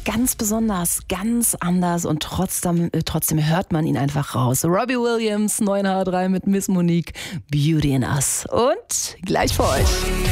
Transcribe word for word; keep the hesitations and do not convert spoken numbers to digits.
ganz besonders, ganz anders und trotzdem, äh, trotzdem hört man ihn einfach raus. Robbie Williams, neun H drei mit Miss Monique, Beauty in Us. Und gleich für euch.